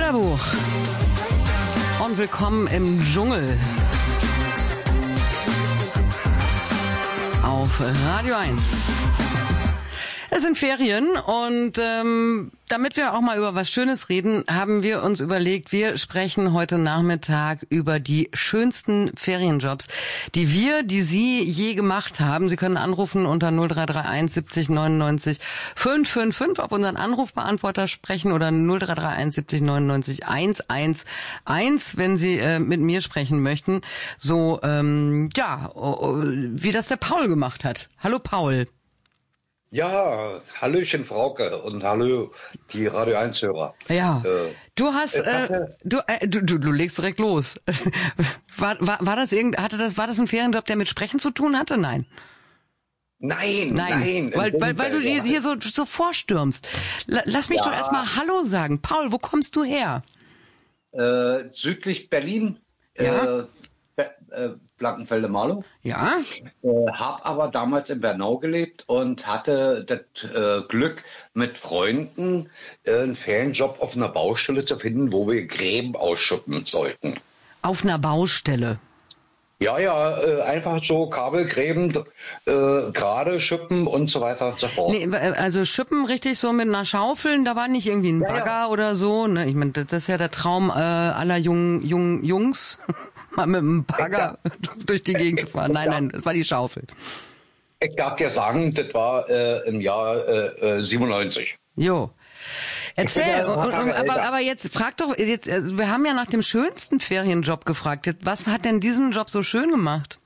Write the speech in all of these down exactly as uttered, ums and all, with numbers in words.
Bilderbuch. Und willkommen im Dschungel. Auf Radio eins. Es sind Ferien und ähm, damit wir auch mal über was Schönes reden, haben wir uns überlegt, wir sprechen heute Nachmittag über die schönsten Ferienjobs, die wir, die Sie je gemacht haben. Sie können anrufen unter null drei drei eins siebzig neunundneunzig fünf fünf fünf, auf unseren Anrufbeantworter sprechen oder null drei drei eins siebzig neunundneunzig hunderteins, wenn Sie äh, mit mir sprechen möchten. So, ähm, ja, wie das der Paul gemacht hat. Hallo Paul. Ja, Hallöchen Frauke und hallo die Radio eins Hörer. Ja, äh, du hast, äh, du, äh, du, du, du legst direkt los. war, war, war das irgend, hatte das, war das ein Ferienjob, der mit Sprechen zu tun hatte? Nein. Nein, nein. nein weil, weil, weil du hier, hier so, so vorstürmst. Lass mich ja. doch erstmal Hallo sagen. Paul, wo kommst du her? Äh, südlich Berlin. Ja. Äh, Äh, Blankenfelde Marlow. Ja. Äh, hab aber damals in Bernau gelebt und hatte das äh, Glück, mit Freunden äh, einen Ferienjob auf einer Baustelle zu finden, wo wir Gräben ausschuppen sollten. Auf einer Baustelle? Ja, ja, äh, einfach so Kabelgräben, äh, gerade schippen und so weiter und so fort. Nee, also schippen richtig so mit einer Schaufel, da war nicht irgendwie ein Bagger ja, ja. oder so. Ne? Ich meine, das ist ja der Traum äh, aller jungen, jungen Jungs. Mal mit einem Bagger ja. durch die Gegend zu fahren. Nein, nein, das war die Schaufel. Ich darf dir sagen, das war äh, im Jahr äh, siebenundneunzig. Jo. Erzähl, und, und, aber, aber jetzt frag doch, jetzt, also wir haben ja nach dem schönsten Ferienjob gefragt. Was hat denn diesen Job so schön gemacht?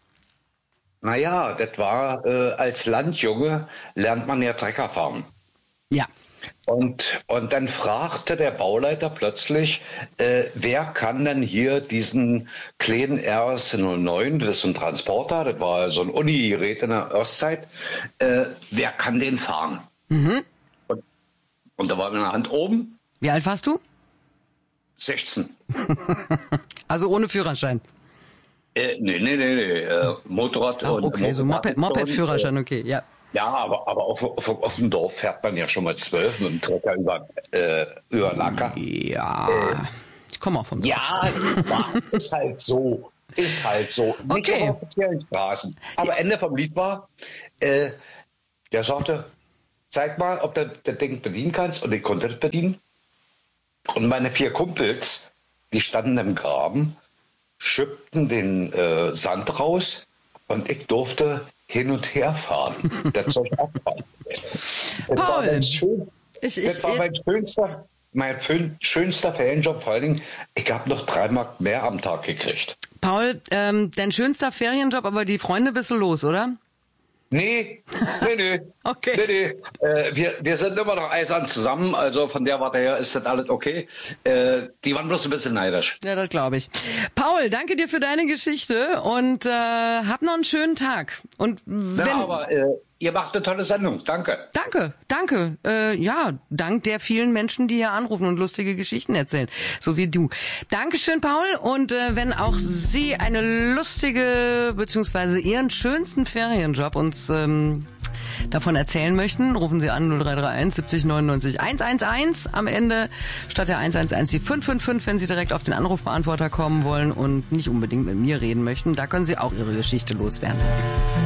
Naja, das war, äh, als Landjunge lernt man ja Trecker fahren. Ja. Und, und dann fragte der Bauleiter plötzlich, äh, wer kann denn hier diesen kleinen R S null neun, das ist ein Transporter, das war so ein Uni-Gerät in der Ostzeit, äh, wer kann den fahren? Mhm. Und, und da war meine Hand oben. Wie alt warst du? sechzehn. Also ohne Führerschein? Äh, nee, nee, nee, nee. Äh, Motorrad. Ach, okay, und so Moped, Moped-Führerschein, okay, ja. Ja, aber, aber auf, auf, auf dem Dorf fährt man ja schon mal zwölf mit dem Trecker über, äh, über den Acker. Ja, äh, ich komme auch vom Dorf. Ja, ist halt so. Ist halt so. Nicht okay. auf offiziellen Straßen. Aber Ende vom Lied war, äh, der sagte, zeig mal, ob du das Ding bedienen kannst. Und ich konnte das bedienen. Und meine vier Kumpels, die standen im Graben, schippten den äh, Sand raus und ich durfte hin und her fahren. Das Zeug abfahren. Das Paul, war mein, schön, ich, ich, das war mein schönster, mein schönster Ferienjob. Vor allen Dingen, ich habe noch drei Mark mehr am Tag gekriegt. Paul, ähm, dein schönster Ferienjob, aber die Freunde bist du los, oder? Nee, nee, nee. Okay. Nee, nee. Äh, wir, wir sind immer noch eisern zusammen, also von der Warte her ist das alles okay. Äh, die waren bloß ein bisschen neidisch. Ja, das glaube ich. Paul, danke dir für deine Geschichte und äh, hab noch einen schönen Tag. Und wenn ja, aber äh, ihr macht eine tolle Sendung. Danke. Danke, danke. Äh, ja, dank der vielen Menschen, die hier anrufen und lustige Geschichten erzählen, so wie du. Dankeschön, Paul. Und äh, wenn auch Sie eine lustige, beziehungsweise Ihren schönsten Ferienjob uns ähm, davon erzählen möchten, rufen Sie an null drei drei eins siebzig neunundneunzig hunderteins am Ende statt der eins eins eins die fünf fünf fünf, wenn Sie direkt auf den Anrufbeantworter kommen wollen und nicht unbedingt mit mir reden möchten. Da können Sie auch Ihre Geschichte loswerden.